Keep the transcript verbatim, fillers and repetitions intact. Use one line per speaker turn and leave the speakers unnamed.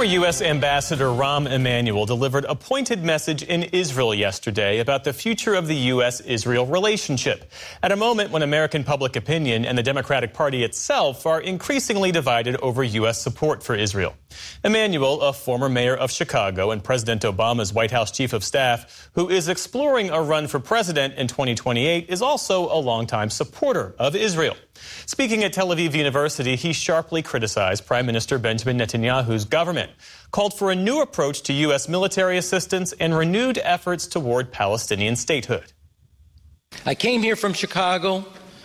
Former U S Ambassador Rahm Emanuel delivered a pointed message in Israel yesterday about the future of the U S Israel relationship, at a moment when American public opinion and the Democratic Party itself are increasingly divided over U S support for Israel. Emanuel, a former mayor of Chicago and President Obama's White House chief of staff, who is exploring a run for president in twenty twenty-eight, is also a longtime supporter of Israel. Speaking at Tel Aviv University, he sharply criticized Prime Minister Benjamin Netanyahu's government, called for a new approach to U S military assistance and renewed efforts toward Palestinian statehood.
I came here from Chicago